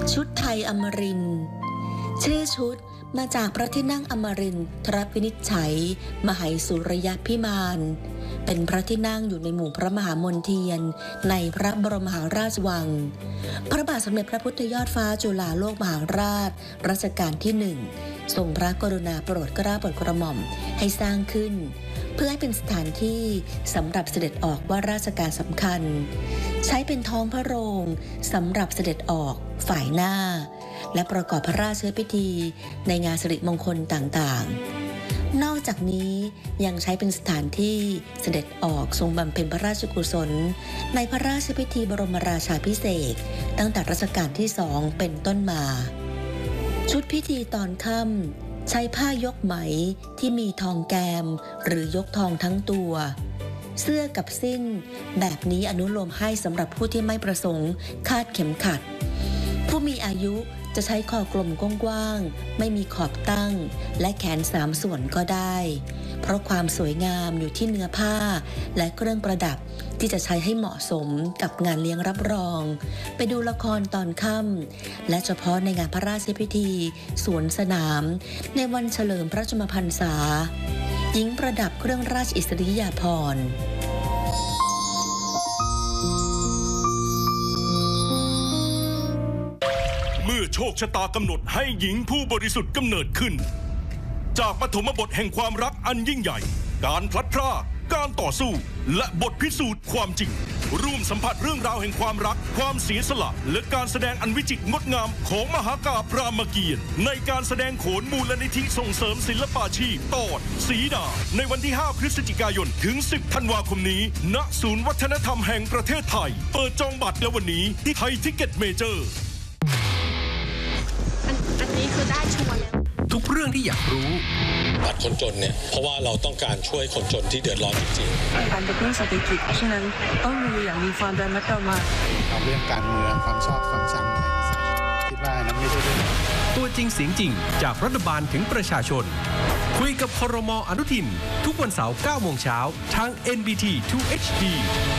ชุดไทยอมรินทร์ชื่อชุดมาจากพระที่นั่งอมรินทรวินิจฉัยมหัยสุรยพิมานเป็นพระที่นั่งอยู่ในหมู่พระมหามนเทียนในพระบรมมหาราชวังพระบาทสมเด็จพระพุทธยอดฟ้าจุฬาโลกมหาราชรัชกาลที่1ทรงพระกรุณาโปรดเกล้าโปรดกระหม่อมให้สร้างขึ้นเพื่อให้เป็นสถานที่สำหรับเสด็จออกว่าราชการสำคัญใช้เป็นท้องพระโรงสำหรับเสด็จออกฝ่ายหน้าและประกอบพระราชพิธีในงานสิริมงคลต่างๆนอกจากนี้ยังใช้เป็นสถานที่เสด็จออกทรงบำเพ็ญพระราชกุศลในพระราชพิธีบรมราชาภิเษกตั้งแต่รัชกาลที่2เป็นต้นมาชุดพิธีตอนค่ำใช้ผ้ายกไหมที่มีทองแกมหรือยกทองทั้งตัวเสื้อกับสิ้นแบบนี้อนุโลมให้สำหรับผู้ที่ไม่ประสงค์คาดเข็มขัดผู้มีอายุจะใช้คอกลมกว้างๆไม่มีขอบตั้งและแขน3ส่วนก็ได้เพราะความสวยงามอยู่ที่เนื้อผ้าและเครื่องประดับที่จะใช้ให้เหมาะสมกับงานเลี้ยงรับรองไปดูละครตอนค่ำและเฉพาะในงานพระราชพิธีสวนสนามในวันเฉลิมพระชนมพรรษาหญิงประดับเครื่องราชอิสริยาภรณ์เมื่อโชคชะตากำหนดให้หญิงผู้บริสุทธิ์กำเนิดขึ้นจากปฐมบทแห่งความรักอันยิ่งใหญ่การพลัดพรากการต่อสู้และบทพิสูจน์ความจริงร่วมสัมผัสเรื่องราวแห่งความรักความเสียสละและการแสดงอันวิจิตรงดงามของมหากาพย์รามเกียรติ์ในการแสดงโขนมูลนิธิส่งเสริมศิลปาชีพตอนสีดาในวันที่5พฤศจิกายนถึง10ธันวาคมนี้ณศูนย์วัฒนธรรมแห่งประเทศไทยเปิดจองบัตรแล้ววันนี้ที่ไทยทิกเก็ตเมเจอร์อันนี้คือได้ชัวร์แล้วทุกเรื่องที่อยากรู้บัตรคนจนเนี่ยเพราะว่าเราต้องการช่วยคนจนที่เดือดร้อนจริงๆการกระตุ้นเศรษฐกิจเพราะฉะนั้นต้องดูอย่างมีความระมัดระวังเอาเรื่องการเมืองความชอบความชังอะไรมาใส่คิดว่านั้นไม่ใช่เรื่องตัวจริงเสียงจริงจากรัฐบาลถึงประชาชนคุยกับครม.อนุทินทุกวันเสาร์ 9 โมงเช้าทาง NBT 2 HD